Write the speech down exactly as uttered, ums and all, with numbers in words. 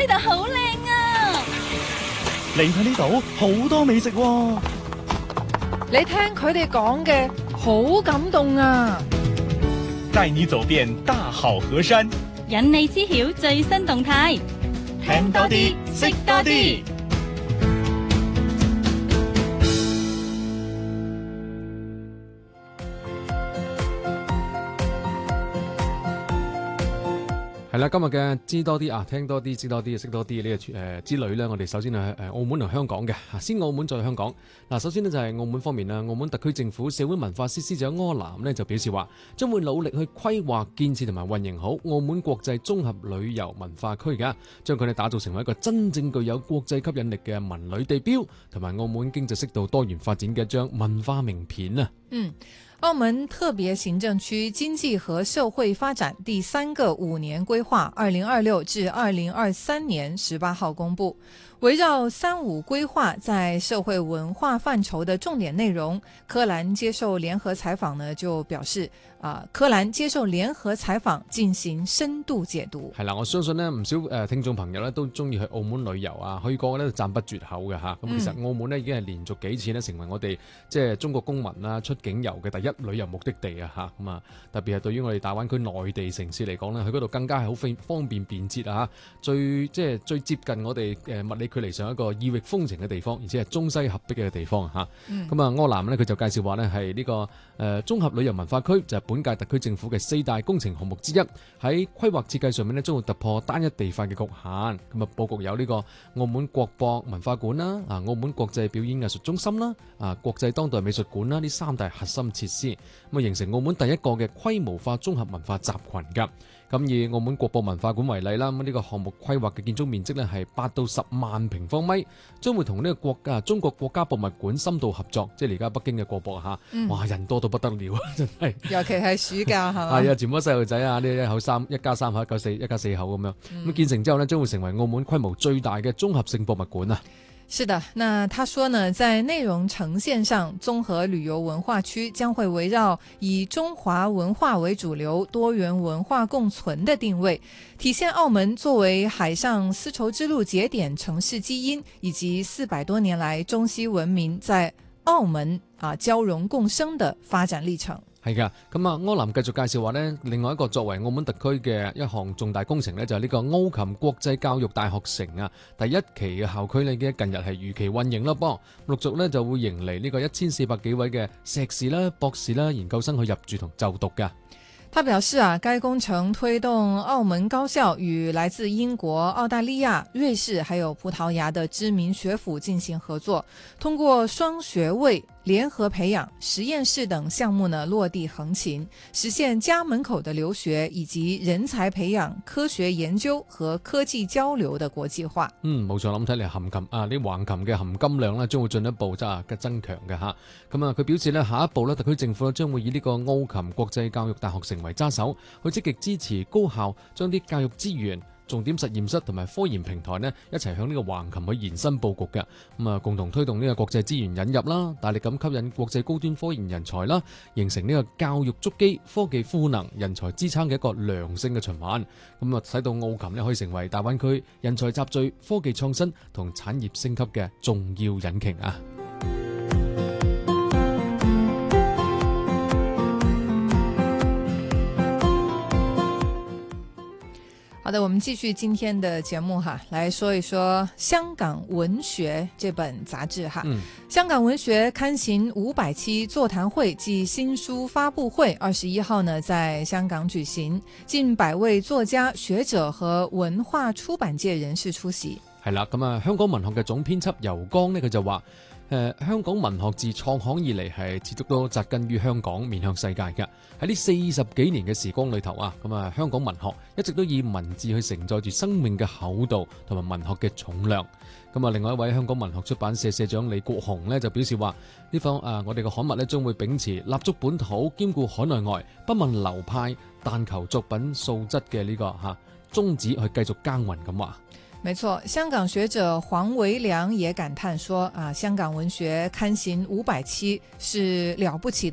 度好靚啊！ 嚟睇呢度好多美食喎。 你聽佢哋講嘅好感動啊！ 帶你走遍大好河山， 引你知曉最新動態， 聽多啲，識多啲。 係啦，今日嘅知多啲啊，聽多啲，知多啲，識多啲呢個誒之旅呢，我哋首先係誒澳門同香港嘅，先澳門再香港。嗱，首先呢，就係澳門方面啦，澳門特區政府社會文化司司長柯南呢就表示話，將會努力去規劃建設同埋運營好澳門國際綜合旅遊文化區嘅，將佢哋打造成為一個真正具有國際吸引力嘅文旅地標，同埋澳門經濟適度多元發展嘅一張文化名片啊。 嗯。澳門特別行政區經濟和社會發展第三個五年規劃二零二六至二零二三年十八號公布，圍繞三五規劃在社會文化範疇的重點內容，柯蘭接受聯合採訪呢就表示，啊、呃，柯蘭接受聯合採訪進行深度解讀。 係啦，我相信呢唔少誒聽眾朋友呢都中意去澳門旅遊啊，去過呢讚不絕口嘅吓。咁、嗯、其實澳門呢已經係連續幾次呢成為我哋即係中國公民啦出境遊嘅第一旅遊目的地啊吓。咁啊，特別係對於我哋大灣區內地城市嚟講呢，去嗰度更加係好方便便捷啊，最即係最接近我哋誒物理距離上一個異域風情嘅地方，而且係中西合璧嘅地方吓。咁、嗯、啊，柯南呢，佢就介紹話呢係呢個誒綜合旅遊文化區就係本屆特區政府嘅四大工程項目之一，喺規劃設計上面呢，將會突破單一地塊嘅局限。咁啊，布局有呢個澳門國博文化館啦，啊澳門國際表演藝術中心啦，啊國際當代美術館啦，呢三大核心設施，咁啊形成澳門第一個嘅規模化綜合文化集群噶。咁以澳門國博文化館為例啦，咁呢個項目規劃嘅建築面積呢係八到十萬平方米，將會同呢個國家中國國家博物館深度合作，即係而家北京嘅國博吓、嗯，哇人多到不得了，真係。尤其係暑假係嘛？係啊，全部細路仔啊，呢一口三一家三口一家四一家四口咁樣，咁、嗯、建成之後呢，將會成為澳門規模最大嘅綜合性博物館啊！ 是的，那他說呢，在內容呈現上，綜合旅遊文化區將會圍繞以中華文化為主流、多元文化共存的定位，體現澳門作為海上絲綢之路節點城市基因，以及四百多年來中西文明在澳門啊交融共生的發展歷程。 係噶，咁啊，柯南繼續介紹話呢，另外一個作為澳門特區嘅一項重大工程呢，就係呢個澳琴國際教育大學城啊，第一期嘅校區呢，嘅近日係如期運營啦，噃陸續呢就會迎嚟呢個一千四百幾位嘅碩士啦、博士啦、研究生去入住同就讀噶。 他表示啊，該工程推動澳門高校與來自英國、澳大利亞、瑞士還有葡萄牙的知名學府進行合作，通過雙學位聯合培養、實驗室等項目呢落地橫琴，實現家門口的留學以及人才培養、科學研究和科技交流的國際化。 嗯，冇錯，諗睇嚟含琴啊，啲橫琴嘅含金量呢將會進一步增嘅增強嘅吓。咁啊，佢表示呢，下一步呢，特區政府呢將會以呢個澳琴國際教育大學城為揸手，去積極支持高校將啲教育資源、重點實驗室同埋科研平台呢一齊向呢個橫琴去延伸佈局嘅，咁啊共同推動呢個國際資源引入啦，大力咁吸引國際高端科研人才啦，形成呢個教育築基、科技賦能、人才支撐嘅一個良性嘅循環，咁啊使到澳琴呢可以成為大灣區人才集聚、科技創新同產業升級嘅重要引擎啊！ 好的，我們繼續今天的節目哈，來說一說香港文學這本雜誌哈。嗯、香港文學刊行五百期座談會暨新書發布會，二十一號呢在香港舉行，近百位作家、學者和文化出版界人士出席。 係啦，咁啊，香港文學嘅總編輯游江呢，佢就話。誒、呃，香港文學自創刊以嚟係持續都扎根於香港，面向世界嘅。喺呢四十幾年嘅時光裏頭啊，咁啊，香港文學一直都以文字去承載住生命嘅厚度同埋文學嘅重量。咁啊，另外一位香港文學出版社社長李國雄呢就表示話：呢方啊，我哋嘅刊物呢將會秉持立足本土、兼顧海內外、不問流派、但求作品素質嘅呢、這個嚇、啊、宗旨去繼續耕耘咁話。 沒錯，香港學者黃維良也感嘆說：啊，香港文學刊行五百期是了不起的。